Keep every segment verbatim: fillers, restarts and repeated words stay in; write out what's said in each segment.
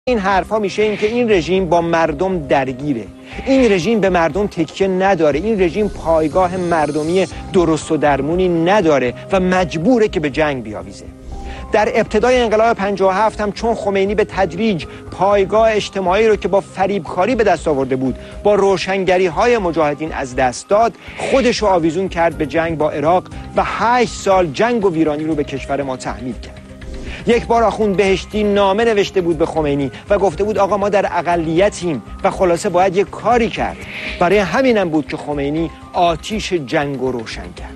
این حرفا میشه این که این رژیم با مردم درگیره، این رژیم به مردم تکیه نداره، این رژیم پایگاه مردمی درست و درمونی نداره و مجبوره که به جنگ بیاویزه. در ابتدای انقلاب پنجاه و هفت هم چون خمینی به تدریج پایگاه اجتماعی رو که با فریبکاری به دست آورده بود با روشنگری های مجاهدین از دست داد، خودش رو آویزون کرد به جنگ با عراق و هشت سال جنگ و ویرانی رو به کشور ما تحمیل کرد. یک بار آخوند بهشتی نامه نوشته بود به خمینی و گفته بود آقا ما در اقلیتیم و خلاصه باید یک کاری کرد. برای همینم بود که خمینی آتیش جنگ رو روشن کرد.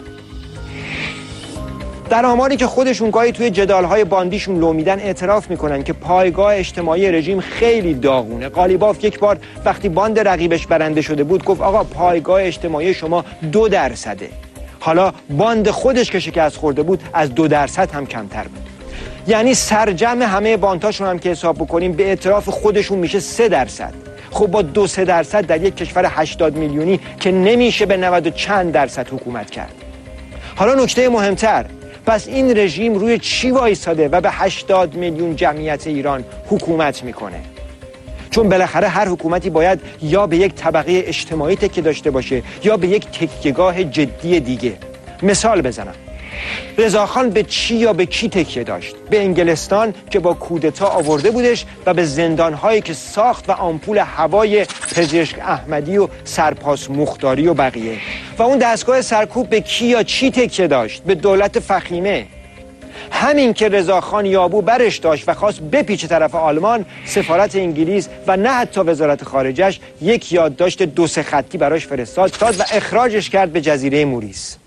در آماری که خودشون گاهی توی جدالهای باندیشون لو میدن اعتراف میکنن که پایگاه اجتماعی رژیم خیلی داغونه. قالیباف یک بار وقتی باند رقیبش برنده شده بود گفت آقا پایگاه اجتماعی شما دو درصده. حالا باند خودش که شکست خورده بود از دو درصد هم کمتر بود. یعنی سرجمع همه باندهاشون هم که حساب بکنیم به اعتراف خودشون میشه سه درصد. خب با دو سه درصد در یک کشور هشتاد میلیونی که نمیشه به نود و چند درصد حکومت کرد. حالا نکته مهمتر، پس این رژیم روی چی وایساده و به هشتاد میلیون جمعیت ایران حکومت میکنه؟ چون بالاخره هر حکومتی باید یا به یک طبقه اجتماعی تکیه داشته باشه یا به یک تکیهگاه جدی دیگه. مثال بزنم، رضاخان به چی یا به کی تکیه داشت؟ به انگلستان که با کودتا آورده بودش و به زندانهایی که ساخت و آمپول هوای پزشک احمدی و سرپاس مختاری و بقیه. و اون دستگاه سرکوب به کی یا چی تکیه داشت؟ به دولت فخیمه. همین که رضاخان یابو برش داشت و خواست بپیچه طرف آلمان، سفارت انگلیس و نه حتی وزارت خارجش یک یادداشت دو سه خطی براش فرستاد و اخراجش کرد به جزیره موریس.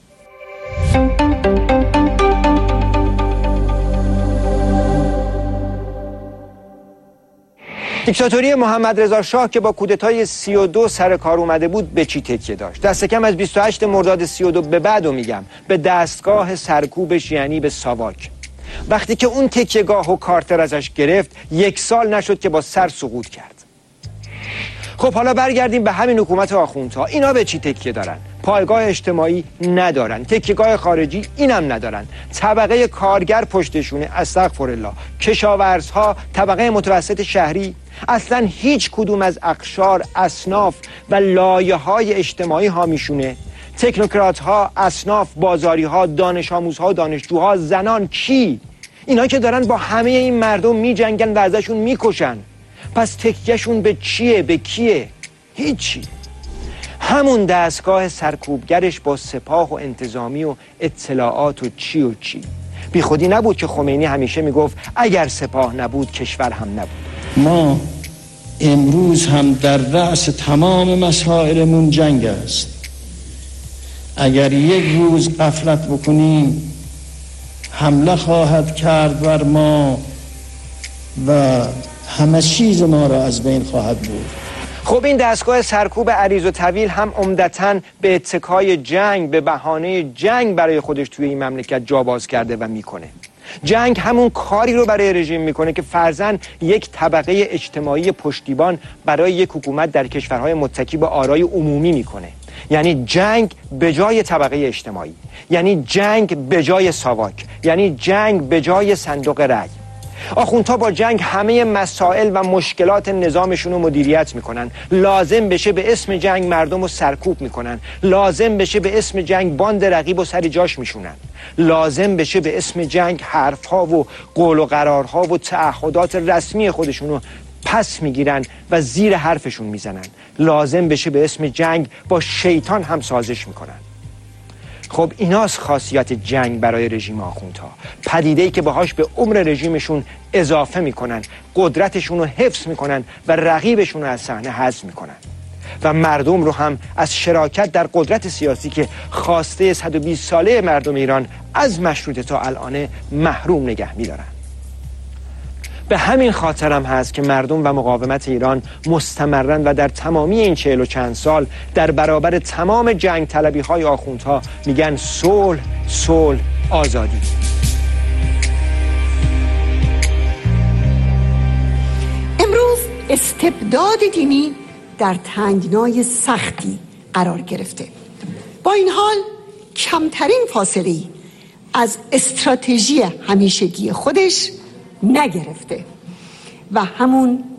دیکتاتوری محمد رضا شاه که با کودتای سی و دو سر کار اومده بود به چی تکیه داشت؟ دست کم از بیست و هشت مرداد سی و دو به بعد رو میگم، به دستگاه سرکوبش یعنی به ساواک. وقتی که اون تکیهگاه و کارتر ازش گرفت یک سال نشد که با سر سقوط کرد. خب حالا برگردیم به همین حکومت آخوندها. اینا به چی تکیه دارن؟ پایگاه اجتماعی ندارن، تکیهگاه خارجی اینم ندارن، طبقه کارگر پشتشونه، استغفرالله، کشاورزها، طبقه متوسط شهری، اصلا هیچ کدوم از اقشار، اصناف و لایه های اجتماعی حامیشونه. تکنوکرات ها، اصناف، بازاری ها، دانش آموزها، دانشجوها، زنان، کی؟ اینا که دارن با همه این مردم می جنگن و ازشون می کشن. پس تکیهشون به چیه؟ به کیه؟ هیچی. همون دستگاه سرکوبگرش با سپاه و انتظامی و اطلاعات و چی و چی. بی خودی نبود که خمینی همیشه میگفت اگر سپاه نبود کشور هم نبود. ما امروز هم در رأس تمام مسائلمون جنگ است. اگر یک روز غفلت بکنیم حمله خواهد کرد بر ما و همه چیز ما را از بین خواهد برد. خب این دستگاه سرکوب عریض و طویل هم عمدتاً به اتکای جنگ، به بهانه جنگ برای خودش توی این مملکت جا باز کرده و میکنه. جنگ همون کاری رو برای رژیم میکنه که فرضاً یک طبقه اجتماعی پشتیبان برای یک حکومت در کشورهای متکی به آرای عمومی میکنه. یعنی جنگ به جای طبقه اجتماعی، یعنی جنگ به جای ساواک، یعنی جنگ به جای صندوق رای. آخوندها با جنگ همه مسائل و مشکلات نظامشون رو مدیریت میکنن. لازم بشه به اسم جنگ مردم رو سرکوب میکنن، لازم بشه به اسم جنگ باند رقیب و سر جاش میشونن، لازم بشه به اسم جنگ حرفها و قول و قرارها و تعهدات رسمی خودشون رو پس میگیرن و زیر حرفشون میزنن، لازم بشه به اسم جنگ با شیطان هم سازش میکنن. خب ایناست خاصیت جنگ برای رژیم آخوندها، پدیده‌ای که باهاش به عمر رژیمشون اضافه میکنن، قدرتشون رو حفظ میکنن و رقیبشون رو از صحنه حذف میکنن و مردم رو هم از شراکت در قدرت سیاسی که خواسته صد و بیست ساله مردم ایران از مشروطه تا الان محروم نگه میدارن. به همین خاطرم هست که مردم و مقاومت ایران مستمرن و در تمامی این چهل و چند سال در برابر تمام جنگ طلبی های آخوندها میگن صلح، صلح، آزادی. امروز استبداد دینی در تنگنای سختی قرار گرفته. با این حال کمترین فاصله‌ای از استراتژی همیشگی خودش نگرفته و همون